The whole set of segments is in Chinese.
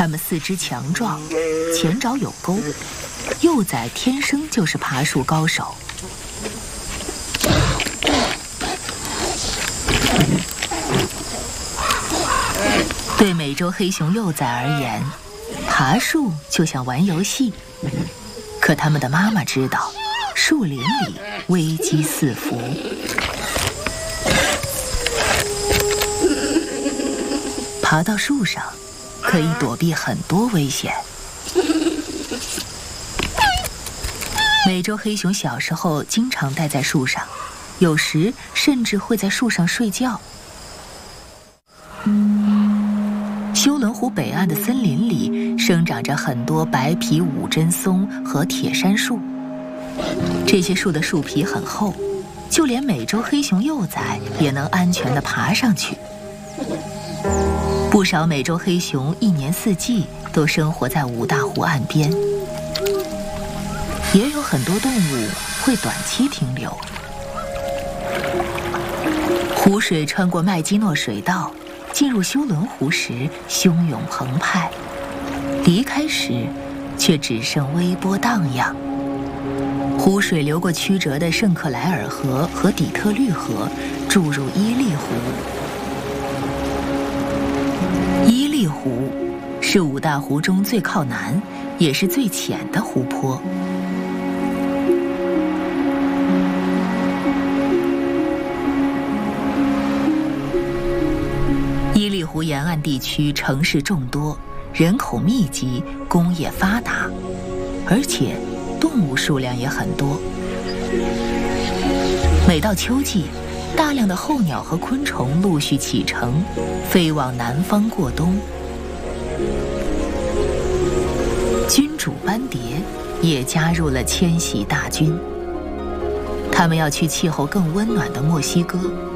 它们四肢强壮，前爪有钩，幼崽天生就是爬树高手。对美洲黑熊幼崽而言，爬树就像玩游戏。可它们的妈妈知道，树林里危机四伏。爬到树上，可以躲避很多危险。美洲黑熊小时候经常待在树上，有时甚至会在树上睡觉。休伦湖北岸的森林里生长着很多白皮五针松和铁杉树，这些树的树皮很厚，就连美洲黑熊幼崽也能安全地爬上去。不少美洲黑熊一年四季都生活在五大湖岸边，也有很多动物会短期停留。湖水穿过麦基诺水道进入休伦湖时汹涌澎湃，离开时却只剩微波荡漾。湖水流过曲折的圣克莱尔河和底特律河，注入伊利湖。伊利湖是五大湖中最靠南，也是最浅的湖泊。伊利湖沿岸地区城市众多，人口密集，工业发达，而且动物数量也很多。每到秋季，大量的候鸟和昆虫陆续启程，飞往南方过冬。君主斑蝶也加入了迁徙大军，他们要去气候更温暖的墨西哥。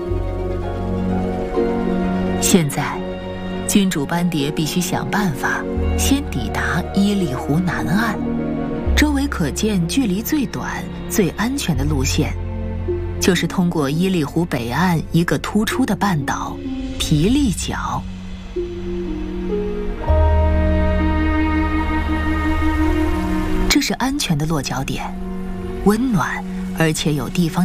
现在，君主斑蝶必须想办法先抵达伊利湖南岸，周围可见距离最短、最安全的路线，就是通过伊利湖北岸一个突出的半岛——皮利角。这是安全的落脚点，温暖而且有地方